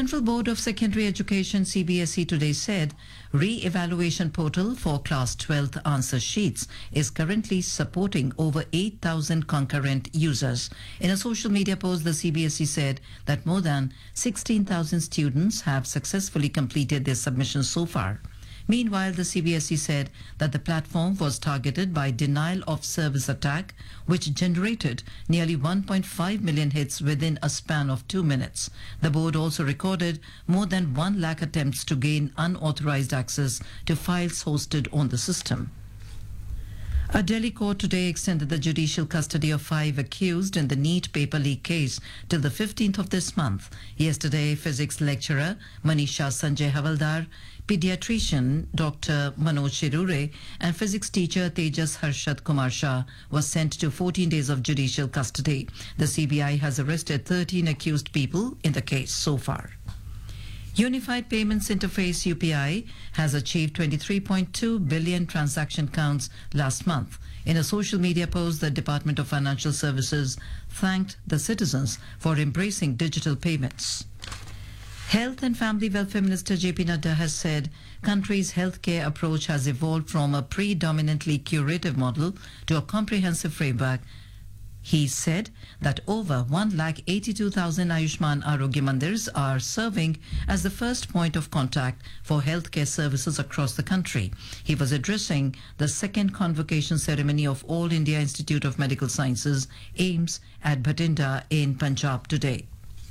Central Board of Secondary Education CBSE today said re-evaluation portal for class 12th answer sheets is currently supporting over 8,000 concurrent users. In a social media post, the CBSE said that more than 16,000 students have successfully completed their submissions so far. Meanwhile, the CBSE said that the platform was targeted by denial of service attack, which generated nearly 1.5 million hits within a span of 2 minutes. The board also recorded more than 1 lakh attempts to gain unauthorized access to files hosted on the system. A Delhi court today extended the judicial custody of 5 accused in the NEET paper leak case till the 15th of this month. Yesterday, physics lecturer Manisha Sanjay Havaldar, pediatrician Dr. Manoj Shirure, and physics teacher Tejas Harshad Kumar Shah was sent to 14 days of judicial custody. The CBI has arrested 13 accused people in the case so far. Unified Payments Interface UPI has achieved 23.2 billion transaction counts last month. In a social media post, the Department of Financial Services thanked the citizens for embracing digital payments. Health and Family Welfare Minister JP Nadda has said country's healthcare approach has evolved from a predominantly curative model to a comprehensive framework. He said that over 182,000 Ayushman Arogya Mandirs are serving as the first point of contact for healthcare services across the country. He was addressing the second convocation ceremony of All India Institute of Medical Sciences, AIIMS, at Bhatinda in Punjab today.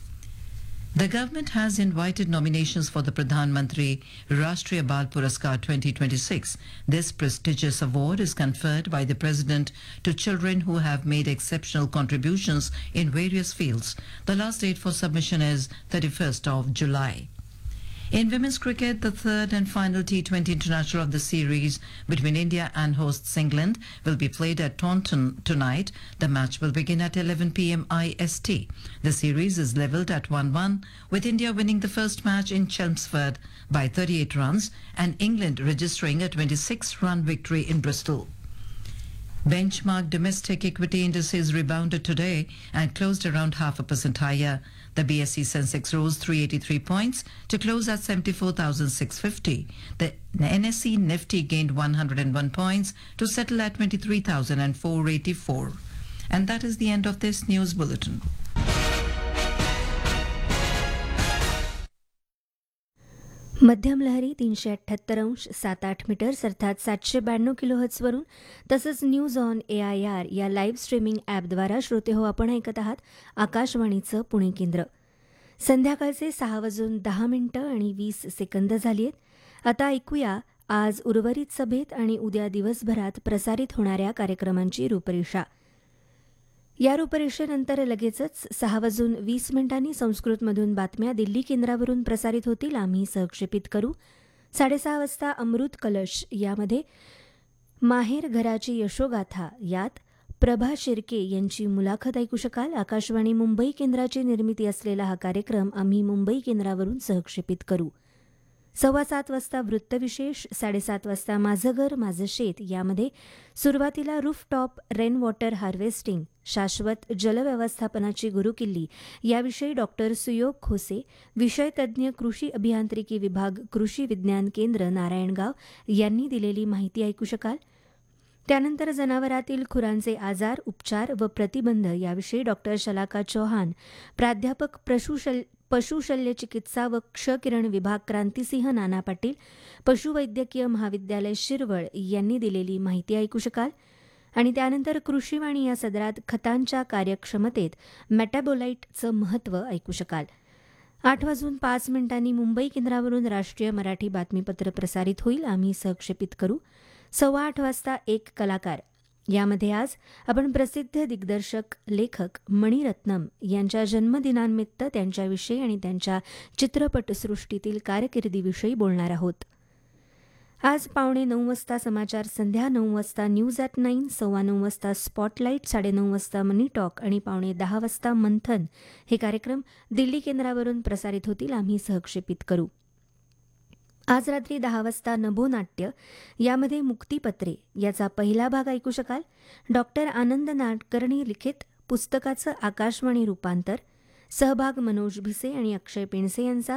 The government has invited nominations for the Pradhan Mantri Rashtriya Bal Puraskar 2026. This prestigious award is conferred by the President to children who have made exceptional contributions in various fields. The last date for submission is 31st of July. In women's cricket, the third and final T20 international of the series between India and hosts England will be played at Taunton tonight. The match will begin at 11 p.m. IST. The series is levelled at 1-1, with India winning the first match in Chelmsford by 38 runs and England registering a 26-run victory in Bristol. Benchmark domestic equity indices rebounded today and closed around 0.5% higher. The BSE Sensex rose 383 points to close at 74,650. The NSE Nifty gained 101 points to settle at 23,484. And that is the end of this news bulletin. मध्यम लहरी 378.78 metres अर्थात 792 किलोहर्ट्झवरून तसंच news on AIR या live streaming ॲपद्वारा श्रोते हो आपण ऐकत आहात आकाशवाणीचं पुणे केंद्र. संध्याकाळचे 6:10 झाली आहेत. आता ऐकूया आज उर्वरित सभेत आणि उद्या दिवसभरात प्रसारित होणाऱ्या कार्यक्रमांची रूपरेषा. या रूपरेषेनंतर लगेचच 6:20 संस्कृतमधून बातम्या दिल्ली केंद्रावरून प्रसारित होतील. आम्ही सहक्षेपित करू. 6:30 वाजता अमृत कलश यामध्ये माहेर घराची यशोगाथा यात प्रभा शिर्के यांची मुलाखत ऐकू शकाल. आकाशवाणी मुंबई केंद्राची निर्मिती असलेला हा कार्यक्रम आम्ही मुंबई केंद्रावरून सहक्षेपित करू. 7:15 वाजता वृत्तविशेष. 7:30 वाजता माझं घर माझं शेत यामध्ये सुरुवातीला रूफटॉप रेन वॉटर हार्वेस्टिंग शाश्वत जलव्यवस्थापनाची गुरुकिल्ली याविषयी डॉक्टर सुयोग खोसे, विषयतज्ञ कृषी अभियांत्रिकी विभाग कृषी विज्ञान केंद्र नारायणगाव यांनी दिलेली माहिती ऐकू शकाल. त्यानंतर जनावरातील खुरांचे आजार, उपचार व प्रतिबंध याविषयी डॉक्टर शलाका चौहान, प्राध्यापक पशुशल्य चिकित्सा व क्षकिरण विभाग क्रांतिसिंह नाना पाटील, पशुवैद्यकीय महाविद्यालय शिरवळ यांनी दिलेली माहिती ऐकू शकाल. आणि त्यानंतर कृषीवाणी या सदरात खतांच्या कार्यक्षमतेत मेटाबोलाइटचं महत्त्व ऐकू शकाल. 8:05 मुंबई केंद्रावरून राष्ट्रीय मराठी बातमीपत्र प्रसारित होईल. आम्ही सहक्षेपित करू. 8:15 वाजता एक कलाकार यामध्ये आज आपण प्रसिद्ध दिग्दर्शक लेखक मणिरत्नम यांच्या जन्मदिनानिमित्त त्यांच्याविषयी आणि त्यांच्या चित्रपटसृष्टीतील कारकिर्दीविषयी बोलणार आहोत. आज 8:45 वाजता समाचार संध्या, 9 वाजता न्यूज ॲट 9, 9:15 वाजता स्पॉटलाईट, 9:30 वाजता मनी टॉक आणि 10:15 वाजता मंथन हे कार्यक्रम दिल्ली केंद्रावरून प्रसारित होतील. आम्ही सहक्षेपित करू. आज रात्री 10 वाजता नभोनाट्य यामध्ये मुक्तीपत्रे याचा पहिला भाग ऐकू शकाल. डॉक्टर आनंद नाडकर्णी लिखित पुस्तकाचं आकाशवाणी रूपांतर. सहभाग मनोज भिसे आणि अक्षय पेणसे यांचा.